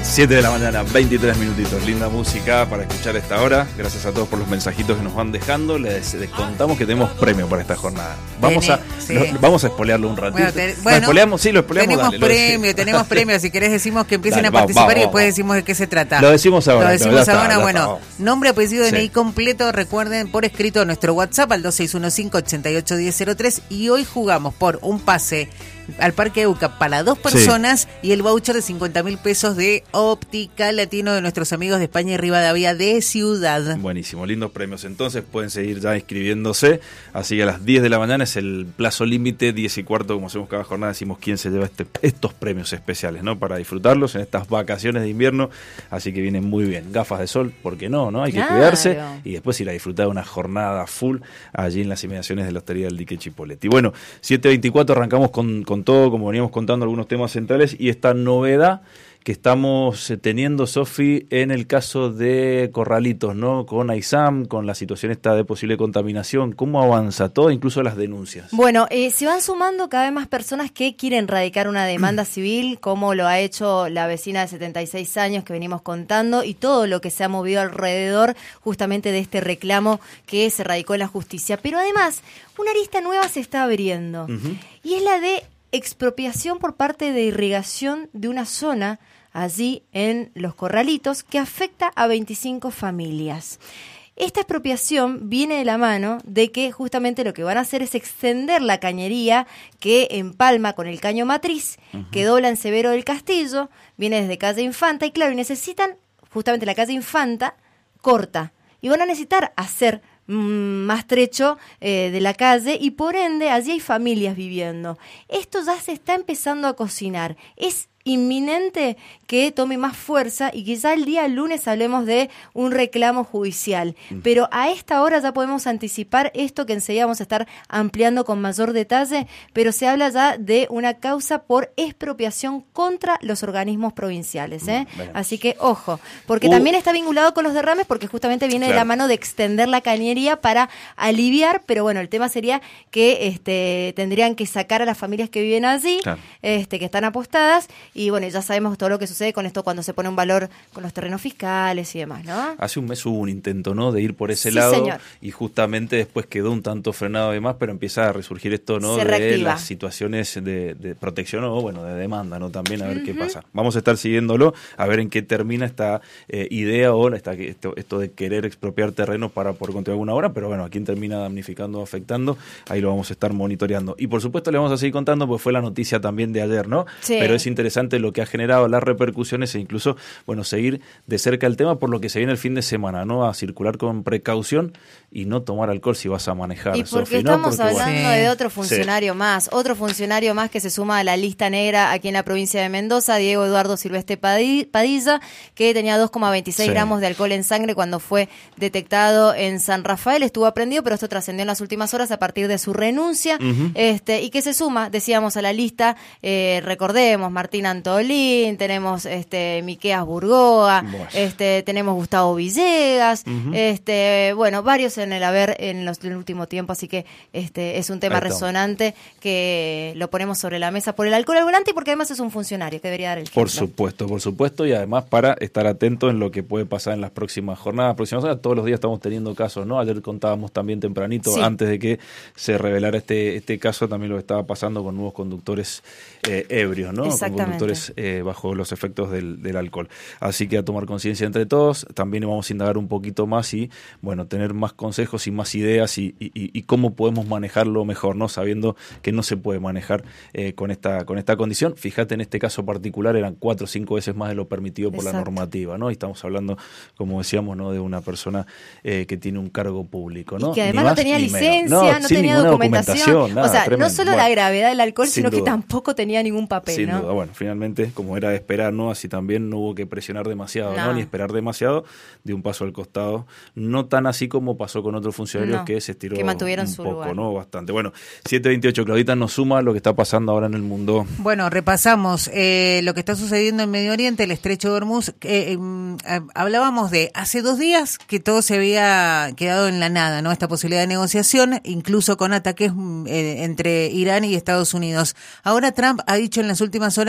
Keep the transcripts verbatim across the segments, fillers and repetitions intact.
siete de la mañana, veintitrés minutitos, linda música para escuchar a esta hora. Gracias a todos por los mensajitos que nos van dejando. Les, les contamos que tenemos premio para esta jornada. Vamos Tené, a sí. lo, vamos a espolearlo un ratito. Bueno, te, bueno, ¿Lo espoleamos? Sí, lo espoleamos. Tenemos dale, premio, tenemos premio. Si querés decimos que empiecen dale, a participar vamos, vamos, y después vamos. decimos de qué se trata. Lo decimos ahora. Lo decimos está, ahora, bueno. Está, nombre, apellido, sí. D N I completo. Recuerden, por escrito, nuestro WhatsApp al dos seis uno cinco, ocho ocho uno cero cero tres. Y hoy jugamos por un pase al Parque Euca para dos personas sí. y el voucher de cincuenta mil pesos de Óptica Latino de nuestros amigos de España y Rivadavia de Ciudad. Buenísimo, lindos premios. Entonces pueden seguir ya inscribiéndose. Así que a las diez de la mañana es el plazo límite, diez y cuarto, como hacemos cada jornada, decimos quién se lleva este, estos premios especiales, ¿no? Para disfrutarlos en estas vacaciones de invierno. Así que vienen muy bien. Gafas de sol, ¿por qué no? ¿no? Hay que claro. cuidarse y después ir a disfrutar de una jornada full allí en las inmediaciones de la Hostería del Dique Chipoleti. Bueno, siete veinticuatro arrancamos con, con todo, como veníamos contando algunos temas centrales y esta novedad que estamos teniendo, Sofi, en el caso de Corralitos, ¿no? Con AISAM, con la situación esta de posible contaminación, ¿cómo avanza todo, incluso las denuncias? Bueno, eh, se van sumando cada vez más personas que quieren radicar una demanda civil, como lo ha hecho la vecina de setenta y seis años que venimos contando, y todo lo que se ha movido alrededor justamente de este reclamo que se radicó en la justicia. Pero además, una arista nueva se está abriendo, uh-huh. y es la de expropiación por parte de irrigación de una zona allí en Los Corralitos que afecta a veinticinco familias. Esta expropiación viene de la mano de que justamente lo que van a hacer es extender la cañería que empalma con el caño matriz, uh-huh. que dobla en Severo del Castillo, viene desde calle Infanta y claro, y necesitan justamente la calle Infanta corta y van a necesitar hacer más trecho eh, de la calle y por ende allí hay familias viviendo. Esto ya se está empezando a cocinar. Es inminente que tome más fuerza y que ya el día lunes hablemos de un reclamo judicial. Mm. Pero a esta hora ya podemos anticipar esto que enseguida vamos a estar ampliando con mayor detalle, pero se habla ya de una causa por expropiación contra los organismos provinciales. ¿eh? Mm, Así que ojo, porque uh. también está vinculado con los derrames porque justamente viene claro. de la mano de extender la cañería para aliviar, pero bueno, el tema sería que este, tendrían que sacar a las familias que viven allí, claro. este, que están apostadas. Y bueno, ya sabemos todo lo que sucede con esto cuando se pone un valor con los terrenos fiscales y demás, ¿no? Hace un mes hubo un intento, ¿no?, de ir por ese sí, lado, señor. Y justamente después quedó un tanto frenado y demás, pero empieza a resurgir esto, ¿no?, se de reactiva. Las situaciones de, de protección o, bueno, de demanda, ¿no?, también a ver uh-huh. qué pasa. Vamos a estar siguiéndolo, a ver en qué termina esta eh, idea o esta, esto, esto de querer expropiar terrenos para poder continuar alguna obra, pero bueno, a quién termina damnificando o afectando, ahí lo vamos a estar monitoreando. Y por supuesto le vamos a seguir contando, pues fue la noticia también de ayer, ¿no? Sí. Pero es interesante lo que ha generado, las repercusiones e incluso, bueno, seguir de cerca el tema por lo que se viene el fin de semana, ¿no? A circular con precaución y no tomar alcohol si vas a manejar. Y porque Sofi, estamos ¿no? Porque, hablando bueno, de otro funcionario sí. más, otro funcionario más que se suma a la lista negra aquí en la provincia de Mendoza, Diego Eduardo Silvestre Padilla, que tenía dos coma veintiséis sí. gramos de alcohol en sangre cuando fue detectado en San Rafael, estuvo aprendido, pero esto trascendió en las últimas horas a partir de su renuncia, uh-huh. este y que se suma, decíamos, a la lista, eh, recordemos, Martín Antolín, tenemos este Miqueas Burgoa, bueno. este tenemos Gustavo Villegas, uh-huh. este bueno, varios en el haber en, los, en el último tiempo, así que este es un tema resonante que lo ponemos sobre la mesa por el alcohol al volante y porque además es un funcionario que debería dar el ejemplo. Por supuesto, por supuesto, y además para estar atento en lo que puede pasar en las próximas jornadas, próximas horas, todos los días estamos teniendo casos, ¿no? Ayer contábamos también tempranito, sí. antes de que se revelara este este caso, también lo que estaba pasando con nuevos conductores eh, ebrios, ¿no? Con conductores eh, bajo los efectos del, del alcohol. Así que a tomar conciencia entre todos, también vamos a indagar un poquito más y, bueno, tener más consejos y más ideas y, y, y cómo podemos manejarlo mejor, ¿no? Sabiendo que no se puede manejar eh, con esta con esta condición. Fíjate, en este caso particular eran cuatro o cinco veces más de lo permitido por Exacto. la normativa, ¿no? Y estamos hablando, como decíamos, ¿no?, de una persona eh, que tiene un cargo público, ¿no? Y que además no tenía licencia, no, no tenía documentación. documentación nada, o sea, tremendo. No solo bueno, la gravedad del alcohol, sino duda. que tampoco tenía ningún papel, sin ¿no? duda. Bueno, finalmente, como era de esperar, ¿no?, así también no hubo que presionar demasiado, ¿no? ¿no? Ni esperar demasiado, de un paso al costado. No tan así como pasó con otros funcionarios no, que se estiró que mantuvieron un su poco, lugar. ¿no? Bastante. Bueno, siete veintiocho, Claudita nos suma lo que está pasando ahora en el mundo. Bueno, repasamos eh, lo que está sucediendo en Medio Oriente, el Estrecho de Hormuz. Eh, eh, hablábamos de hace dos días que todo se había quedado en la nada, ¿no? Esta posibilidad de negociación, incluso con ataques eh, entre Irán y Estados Unidos. Ahora Trump ha dicho en las últimas horas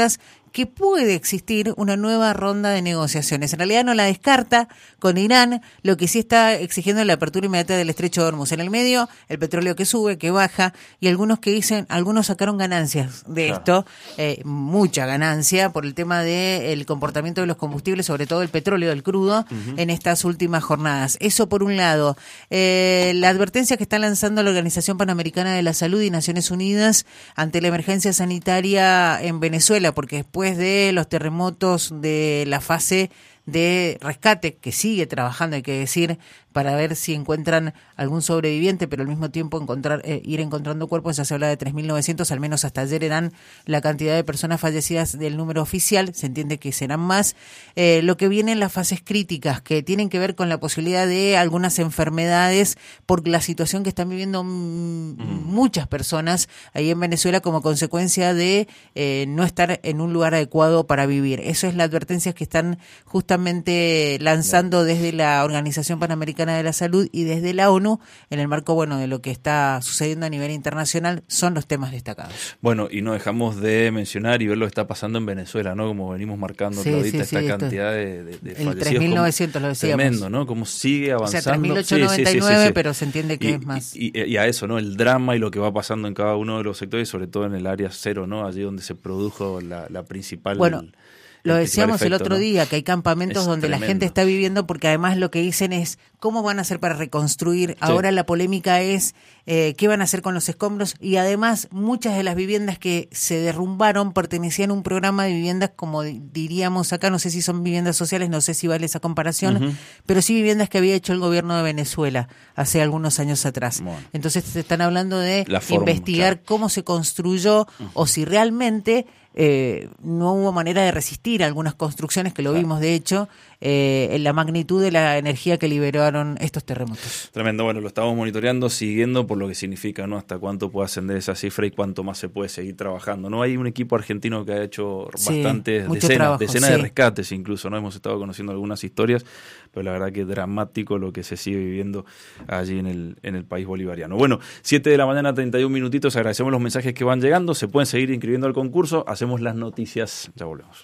que puede existir una nueva ronda de negociaciones. En realidad no la descarta con Irán, lo que sí está exigiendo la apertura inmediata del estrecho de Hormuz. En el medio, el petróleo que sube, que baja, y algunos que dicen, algunos sacaron ganancias de claro. esto, eh, mucha ganancia por el tema del comportamiento de los combustibles, sobre todo el petróleo, el crudo, uh-huh. en estas últimas jornadas. Eso por un lado. Eh, la advertencia que está lanzando la Organización Panamericana de la Salud y Naciones Unidas ante la emergencia sanitaria en Venezuela, porque después Después de los terremotos de la fase de rescate, que sigue trabajando, hay que decir, para ver si encuentran algún sobreviviente, pero al mismo tiempo encontrar eh, ir encontrando cuerpos. Ya se habla de tres mil novecientos, al menos hasta ayer eran la cantidad de personas fallecidas del número oficial, se entiende que serán más. Eh, lo que viene en las fases críticas, que tienen que ver con la posibilidad de algunas enfermedades por la situación que están viviendo m- mm. muchas personas ahí en Venezuela como consecuencia de eh, no estar en un lugar adecuado para vivir. Eso es la advertencia que están justamente lanzando desde la Organización Panamericana de la Salud y desde la ONU en el marco, bueno, de lo que está sucediendo a nivel internacional. Son los temas destacados. Bueno, y no dejamos de mencionar y ver lo que está pasando en Venezuela, ¿no? Como venimos marcando, sí, Claudita, sí, esta sí, cantidad de, de, de el fallecidos. tres mil novecientos lo decíamos. Tremendo, ¿no? Como sigue avanzando. O sea, tres mil ochocientos noventa y nueve, sí, sí, sí, sí. Pero se entiende que y, es más. Y, y, y a eso, ¿no? El drama y lo que va pasando en cada uno de los sectores, sobre todo en el área cero, ¿no? Allí donde se produjo la, la principal... Bueno, lo decíamos efecto, el otro ¿no? día, que hay campamentos es donde tremendo. La gente está viviendo, porque además lo que dicen es cómo van a hacer para reconstruir. Sí. Ahora la polémica es eh, qué van a hacer con los escombros, y además muchas de las viviendas que se derrumbaron pertenecían a un programa de viviendas, como diríamos acá, no sé si son viviendas sociales, no sé si vale esa comparación, uh-huh. pero sí viviendas que había hecho el gobierno de Venezuela hace algunos años atrás. Bueno. Entonces se están hablando de forma, investigar claro. cómo se construyó uh-huh. o si realmente... Eh, no hubo manera de resistir algunas construcciones, que lo claro. vimos de hecho, eh, en la magnitud de la energía que liberaron estos terremotos. Tremendo, bueno, lo estamos monitoreando, siguiendo por lo que significa, ¿no? Hasta cuánto puede ascender esa cifra y cuánto más se puede seguir trabajando, ¿no? Hay un equipo argentino que ha hecho sí, bastantes decenas, trabajo, decenas sí. de rescates incluso, ¿no? Hemos estado conociendo algunas historias, pero la verdad que es dramático lo que se sigue viviendo allí en el, en el país bolivariano. Bueno, siete de la mañana, treinta y un minutitos, agradecemos los mensajes que van llegando, se pueden seguir inscribiendo al concurso, hacemos las noticias, ya volvemos.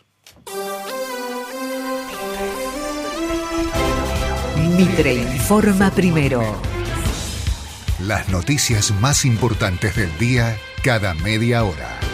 Mitre informa primero. Las noticias más importantes del día cada media hora.